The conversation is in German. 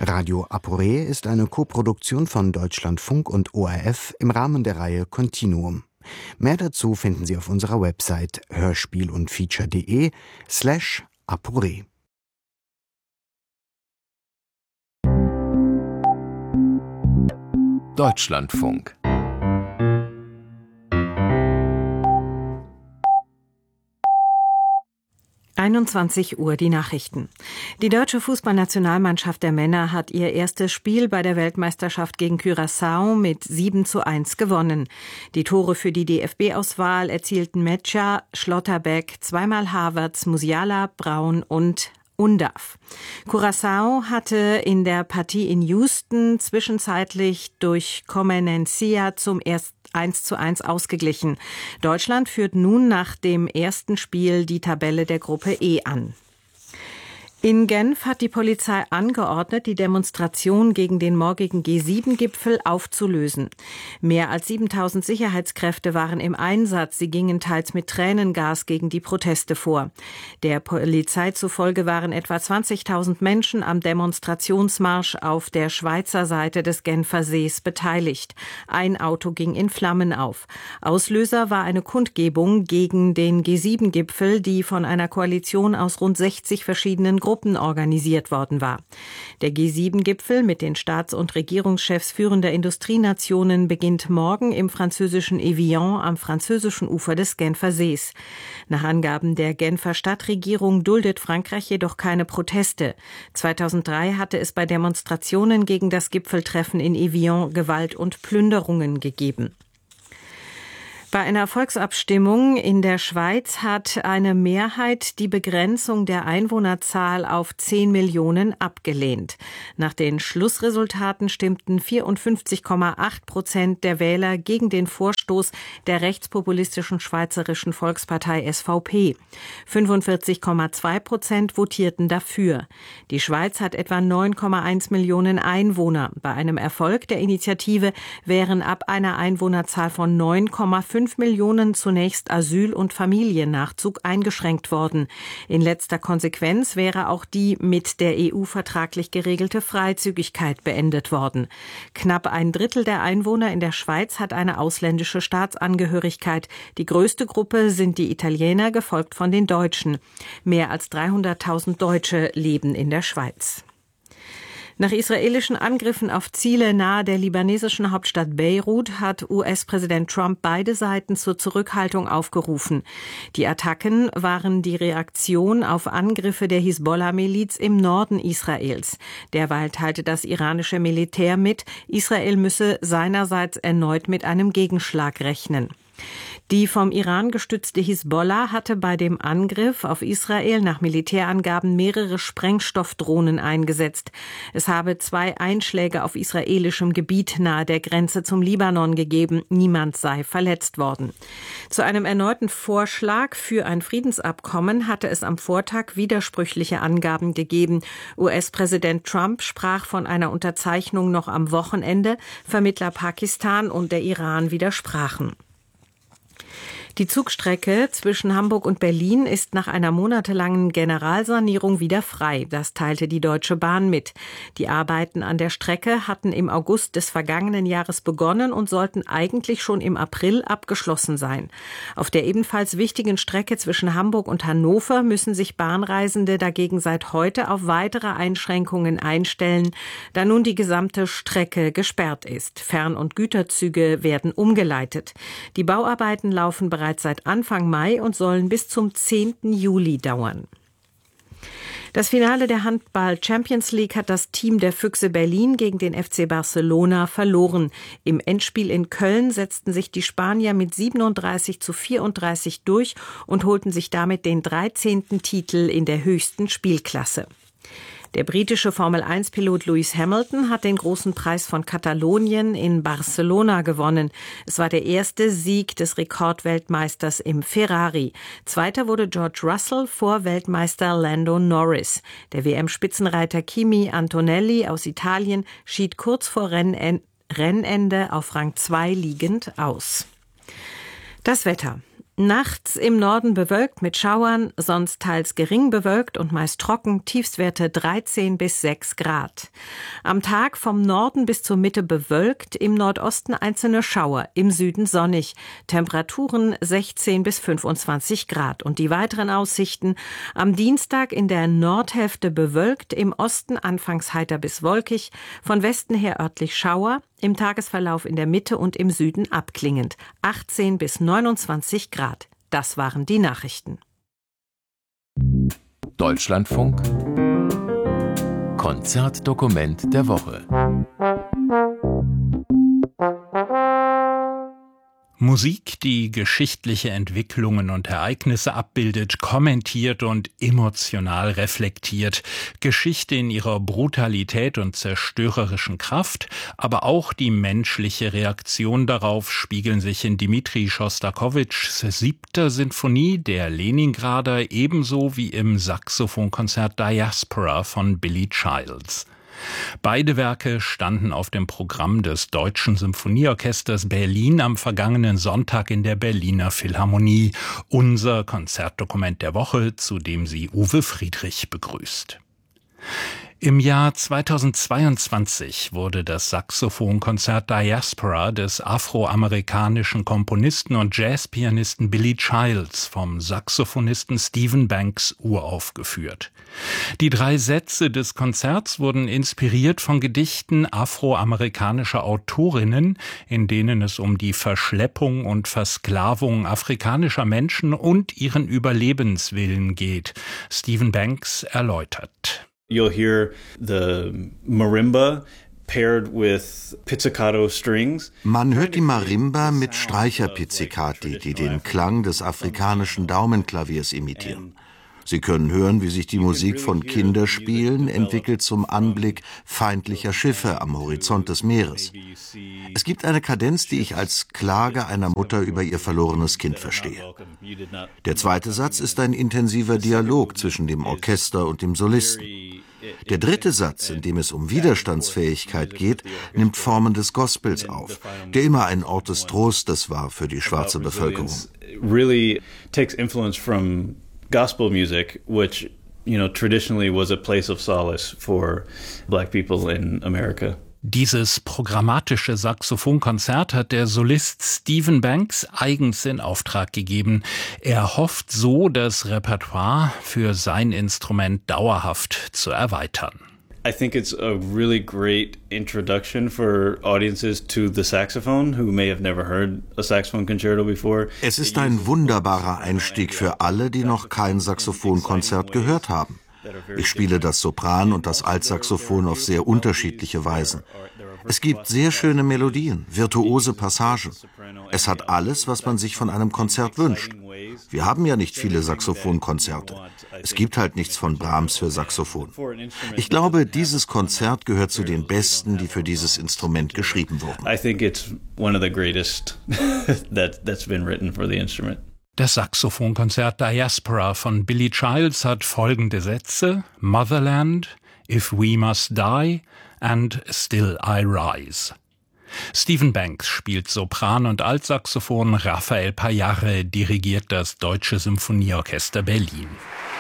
Radio Aporé ist eine Koproduktion von Deutschlandfunk und ORF im Rahmen der Reihe Continuum. Mehr dazu finden Sie auf unserer Website hörspielundfeature.de/Aporé. Deutschlandfunk. Uhr die Nachrichten. Die deutsche Fußballnationalmannschaft der Männer hat ihr erstes Spiel bei der Weltmeisterschaft gegen Curaçao mit 7:1 gewonnen. Die Tore für die DFB-Auswahl erzielten Mecha, Schlotterbeck, zweimal Havertz, Musiala, Braun und Undav. Curaçao hatte in der Partie in Houston zwischenzeitlich durch Comenencia zum 1:1 ausgeglichen. Deutschland führt nun nach dem ersten Spiel die Tabelle der Gruppe E an. In Genf hat die Polizei angeordnet, die Demonstration gegen den morgigen G7-Gipfel aufzulösen. Mehr als 7.000 Sicherheitskräfte waren im Einsatz. Sie gingen teils mit Tränengas gegen die Proteste vor. Der Polizei zufolge waren etwa 20.000 Menschen am Demonstrationsmarsch auf der Schweizer Seite des Genfer Sees beteiligt. Ein Auto ging in Flammen auf. Auslöser war eine Kundgebung gegen den G7-Gipfel, die von einer Koalition aus rund 60 verschiedenen Gruppen organisiert worden war. Der G7-Gipfel mit den Staats- und Regierungschefs führender Industrienationen beginnt morgen im französischen Evian am französischen Ufer des Genfer Sees. Nach Angaben der Genfer Stadtregierung duldet Frankreich jedoch keine Proteste. 2003 hatte es bei Demonstrationen gegen das Gipfeltreffen in Evian Gewalt und Plünderungen gegeben. Bei einer Volksabstimmung in der Schweiz hat eine Mehrheit die Begrenzung der Einwohnerzahl auf 10 Millionen abgelehnt. Nach den Schlussresultaten stimmten 54,8% der Wähler gegen den Vorstoß der rechtspopulistischen Schweizerischen Volkspartei SVP. 45,2% votierten dafür. Die Schweiz hat etwa 9,1 Millionen Einwohner. Bei einem Erfolg der Initiative wären ab einer Einwohnerzahl von 9,5 Millionen zunächst Asyl- und Familiennachzug eingeschränkt worden. In letzter Konsequenz wäre auch die mit der EU vertraglich geregelte Freizügigkeit beendet worden. Knapp ein Drittel der Einwohner in der Schweiz hat eine ausländische Staatsangehörigkeit. Die größte Gruppe sind die Italiener, gefolgt von den Deutschen. Mehr als 300.000 Deutsche leben in der Schweiz. Nach israelischen Angriffen auf Ziele nahe der libanesischen Hauptstadt Beirut hat US-Präsident Trump beide Seiten zur Zurückhaltung aufgerufen. Die Attacken waren die Reaktion auf Angriffe der Hisbollah-Miliz im Norden Israels. Derweil teilte das iranische Militär mit, Israel müsse seinerseits erneut mit einem Gegenschlag rechnen. Die vom Iran gestützte Hisbollah hatte bei dem Angriff auf Israel nach Militärangaben mehrere Sprengstoffdrohnen eingesetzt. Es habe 2 Einschläge auf israelischem Gebiet nahe der Grenze zum Libanon gegeben. Niemand sei verletzt worden. Zu einem erneuten Vorschlag für ein Friedensabkommen hatte es am Vortag widersprüchliche Angaben gegeben. US-Präsident Trump sprach von einer Unterzeichnung noch am Wochenende. Vermittler Pakistan und der Iran widersprachen. Die Zugstrecke zwischen Hamburg und Berlin ist nach einer monatelangen Generalsanierung wieder frei. Das teilte die Deutsche Bahn mit. Die Arbeiten an der Strecke hatten im August des vergangenen Jahres begonnen und sollten eigentlich schon im April abgeschlossen sein. Auf der ebenfalls wichtigen Strecke zwischen Hamburg und Hannover müssen sich Bahnreisende dagegen seit heute auf weitere Einschränkungen einstellen, da nun die gesamte Strecke gesperrt ist. Fern- und Güterzüge werden umgeleitet. Die Bauarbeiten laufen bereits seit Anfang Mai und sollen bis zum 10. Juli dauern. Das Finale der Handball-Champions League hat das Team der Füchse Berlin gegen den FC Barcelona verloren. Im Endspiel in Köln setzten sich die Spanier mit 37:34 durch und holten sich damit den 13. Titel in der höchsten Spielklasse. Der britische Formel-1-Pilot Lewis Hamilton hat den großen Preis von Katalonien in Barcelona gewonnen. Es war der erste Sieg des Rekordweltmeisters im Ferrari. Zweiter wurde George Russell vor Weltmeister Lando Norris. Der WM-Spitzenreiter Kimi Antonelli aus Italien schied kurz vor Rennende auf Rang 2 liegend aus. Das Wetter. Nachts im Norden bewölkt mit Schauern, sonst teils gering bewölkt und meist trocken, Tiefstwerte 13 bis 6 Grad. Am Tag vom Norden bis zur Mitte bewölkt, im Nordosten einzelne Schauer, im Süden sonnig, Temperaturen 16 bis 25 Grad. Und die weiteren Aussichten: am Dienstag in der Nordhälfte bewölkt, im Osten anfangs heiter bis wolkig, von Westen her örtlich Schauer, im Tagesverlauf in der Mitte und im Süden abklingend, 18 bis 29 Grad. Das waren die Nachrichten. Deutschlandfunk Konzertdokument der Woche. Musik, die geschichtliche Entwicklungen und Ereignisse abbildet, kommentiert und emotional reflektiert. Geschichte in ihrer Brutalität und zerstörerischen Kraft, aber auch die menschliche Reaktion darauf spiegeln sich in Dmitri Schostakowitschs 7. Sinfonie, der Leningrader, ebenso wie im Saxophonkonzert Diaspora von Billy Childs. Beide Werke standen auf dem Programm des Deutschen Symphonieorchesters Berlin am vergangenen Sonntag in der Berliner Philharmonie. Unser Konzertdokument der Woche, zu dem sie Uwe Friedrich begrüßt. Im Jahr 2022 wurde das Saxophonkonzert Diaspora des afroamerikanischen Komponisten und Jazzpianisten Billy Childs vom Saxophonisten Stephen Banks uraufgeführt. Die 3 Sätze des Konzerts wurden inspiriert von Gedichten afroamerikanischer Autorinnen, in denen es um die Verschleppung und Versklavung afrikanischer Menschen und ihren Überlebenswillen geht. Stephen Banks erläutert. You'll hear the marimba paired with pizzicato strings. Man hört die Marimba mit Streicherpizzicati, die den Klang des afrikanischen Daumenklaviers imitieren. Sie können hören, wie sich die Musik von Kinderspielen entwickelt zum Anblick feindlicher Schiffe am Horizont des Meeres. Es gibt eine Kadenz, die ich als Klage einer Mutter über ihr verlorenes Kind verstehe. Der 2. Satz ist ein intensiver Dialog zwischen dem Orchester und dem Solisten. Der 3. Satz, in dem es um Widerstandsfähigkeit geht, nimmt Formen des Gospels auf, der immer ein Ort des Trostes war für die schwarze Bevölkerung. Really takes influence from gospel music, which, traditionally was a place of solace for black people in America. Dieses programmatische Saxophonkonzert hat der Solist Stephen Banks eigens in Auftrag gegeben. Er hofft so, das Repertoire für sein Instrument dauerhaft zu erweitern. I think it's a really great introduction for audiences to the saxophone who may have never heard a saxophone concerto before. Es ist ein wunderbarer Einstieg für alle, die noch kein Saxophonkonzert gehört haben. Ich spiele das Sopran und das Altsaxophon auf sehr unterschiedliche Weisen. Es gibt sehr schöne Melodien, virtuose Passagen. Es hat alles, was man sich von einem Konzert wünscht. Wir haben ja nicht viele Saxophonkonzerte. Es gibt halt nichts von Brahms für Saxophon. Ich glaube, dieses Konzert gehört zu den besten, die für dieses Instrument geschrieben wurden. I think it's one of the greatest that's been written for the instrument. Das Saxophonkonzert Diaspora von Billy Childs hat folgende Sätze: Motherland, If We Must Die and Still I Rise. Stephen Banks spielt Sopran und Altsaxophon, Rafael Payarre dirigiert das Deutsche Symphonieorchester Berlin.